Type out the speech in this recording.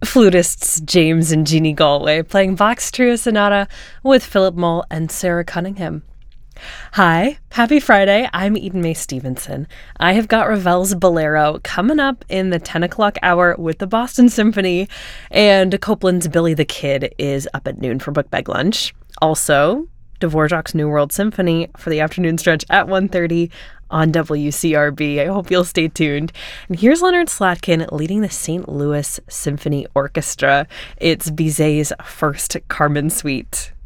flutists James and Jeannie Galway playing Bach's Trio Sonata with Philip Mull and Sarah Cunningham. Hi, happy Friday. I'm Eden Mae Stevenson. I have got Ravel's Bolero coming up in the 10 o'clock hour with the Boston Symphony, and Copland's Billy the Kid is up at noon for Book Bag Lunch. Also, Dvorak's New World Symphony for the afternoon stretch at 1:30 on WCRB. I hope you'll stay tuned. And here's Leonard Slatkin leading the St. Louis Symphony Orchestra. It's Bizet's first Carmen Suite.